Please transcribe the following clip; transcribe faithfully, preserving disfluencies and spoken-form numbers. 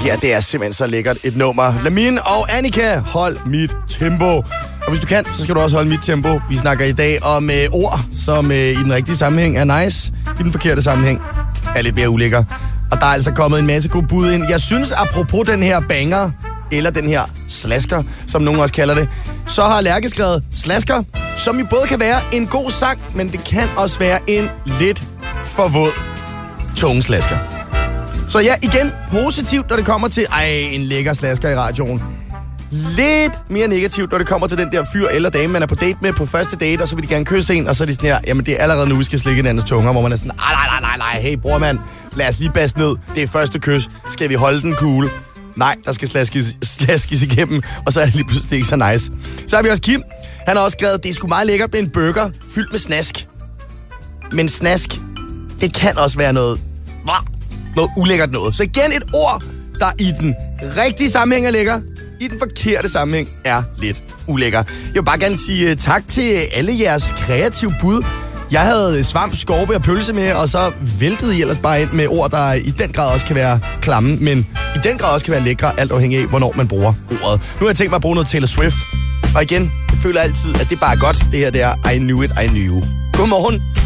her, det er simpelthen så lækkert et nummer. Lamin og Annika, hold mit tempo. Og hvis du kan, så skal du også holde mit tempo. Vi snakker i dag om øh, ord, som øh, i den rigtige sammenhæng er nice, i den forkerte sammenhæng er lidt mere ulækker. Og der er altså kommet en masse gode bud ind. Jeg synes, apropos den her banger, eller den her slasker, som nogen også kalder det, så har Lærke skrevet slasker, som jo både kan være en god sang, men det kan også være en lidt for våd tungeslasker. Så ja, igen, positivt, når det kommer til, ej, en lækker slasker i radioen. Lidt mere negativt, når det kommer til den der fyr eller dame, man er på date med på første date, og så vil de gerne kysse en, og så er de sådan her, jamen det er allerede nu, vi skal slikke hinandens tunger, hvor man er sådan, nej, nej, nej, nej, hey bror mand, lad os lige basse ned, det er første kys, skal vi holde den cool? Nej, der skal slaskes, slaskes igennem, og så er det lige pludselig ikke så nice. Så har vi også Kim, han har også skrevet, det er sgu meget lækkert med en burger fyldt med snask. Men snask, det kan også være noget, noget ulækkert noget. Så igen et ord, der i den rigtige sammenhæng er lækker, i den forkerte sammenhæng er lidt ulækker. Jeg vil bare gerne sige tak til alle jeres kreative bud. Jeg havde svamp, skorpe og pølse med, og så væltede I ellers bare ind med ord, der i den grad også kan være klamme, men i den grad også kan være lækre, alt afhængig af, hvornår man bruger ordet. Nu har jeg tænkt mig at bruge noget Taylor Swift. Og igen, jeg føler altid, at det bare er godt. Det her, det er I Knew It, I Knew. Godmorgen.